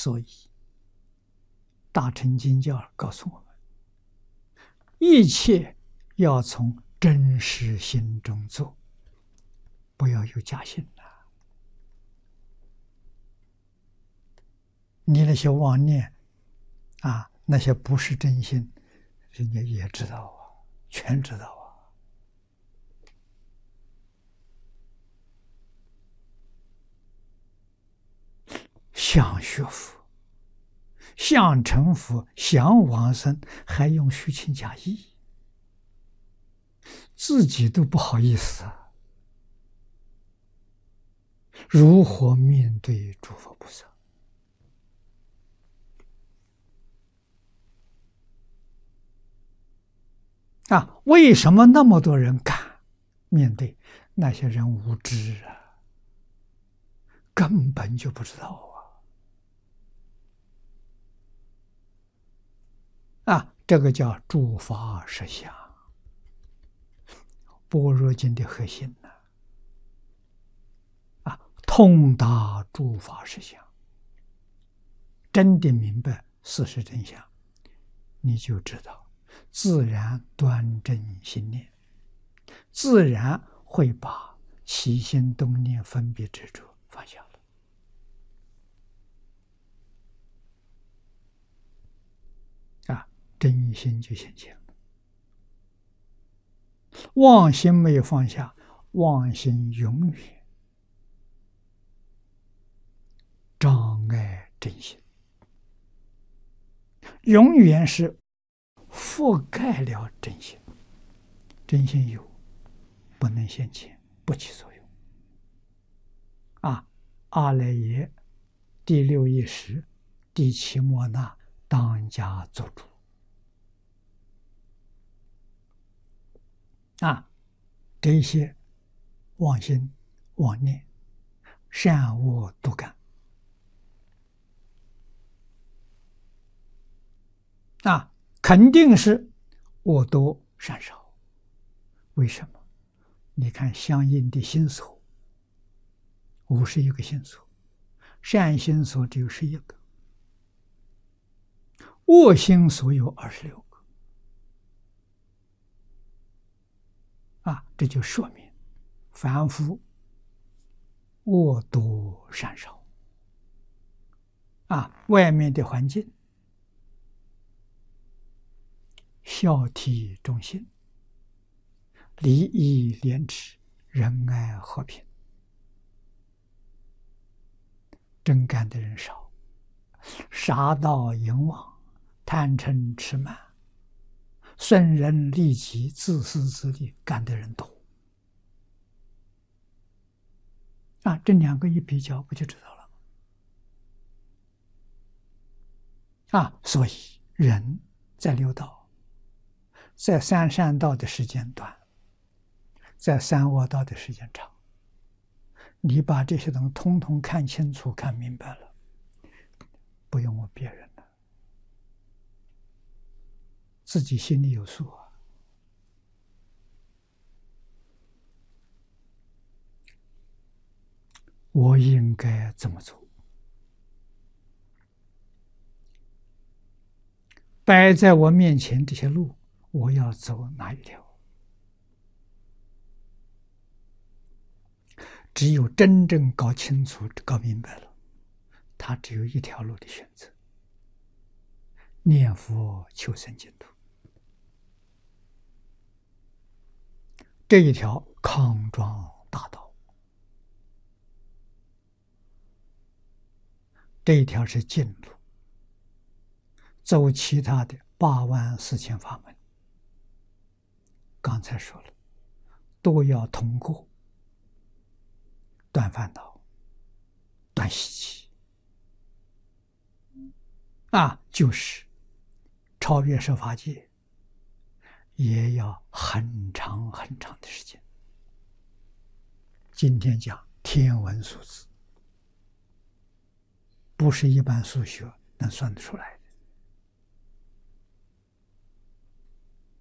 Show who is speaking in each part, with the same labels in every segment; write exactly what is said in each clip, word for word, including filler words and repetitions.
Speaker 1: 所以大乘经教告诉我们，一切要从真实心中做，不要有假心了。你那些妄念啊，那些不是真心，人家也知道啊，全知道啊。想学佛，想成佛，想往生，还用虚情假意，自己都不好意思啊！如何面对诸佛菩萨？啊，为什么那么多人敢面对？那些人无知啊，根本就不知道啊！啊，这个叫诸法实相，般若经的核心呢、啊，啊，通达诸法实相，真的明白事实真相，你就知道，自然端正心念，自然会把起心动念、分别执着放下了。啊，真心就现前了。妄心没有放下，妄心永远障碍真心，永远是覆盖了真心。真心有，不能现前，不起作用。啊，阿赖耶第六意识、第七摩那当家作主。啊，这些妄心、妄念、善恶都感。啊，肯定是恶多善少。为什么？你看相应的心所，五十一个心所，善心所只有十一个，恶心所有二十六个。啊，这就说明凡夫恶多善少。啊，外面的环境孝悌忠信、礼义廉耻、仁爱和平，真干的人少，杀盗淫妄、贪嗔痴慢、损人利己、自私自利干的人多。啊，这两个一比较，不就知道了？啊，所以人在六道，在三善道的时间短，在三恶道的时间长。你把这些东西通通看清楚、看明白了，不用问别人了，自己心里有数啊。我应该怎么做？摆在我面前这些路，我要走哪一条？只有真正搞清楚、搞明白了，他只有一条路的选择：念佛求生净土。这一条康庄大道，这一条是近路。走其他的八万四千法门，刚才说了，都要通过断烦恼、断习气，啊，就是超越十法界，也要很长很长的时间。今天讲天文数字，不是一般数学能算得出来的。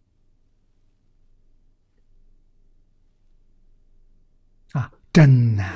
Speaker 1: 啊，真难。